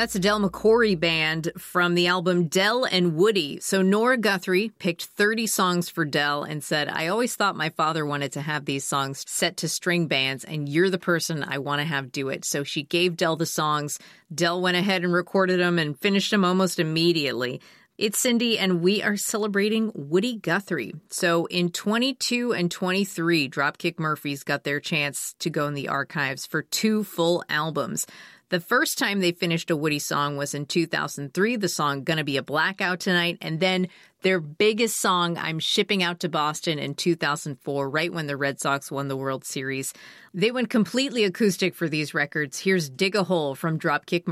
That's a Del McCoury band from the album Del and Woody. So Nora Guthrie picked 30 songs for Del and said, I always thought my father wanted to have these songs set to string bands, and you're the person I want to have do it. So she gave Del the songs. Del went ahead and recorded them and finished them almost immediately. It's Cindy, and we are celebrating Woody Guthrie. So in 22 and 23, Dropkick Murphys got their chance to go in the archives for 2 full albums. The first time they finished a Woody song was in 2003, the song Gonna Be a Blackout Tonight, and then their biggest song, I'm Shipping Out to Boston, in 2004, right when the Red Sox won the World Series. They went completely acoustic for these records. Here's Dig a Hole from Dropkick Murphys.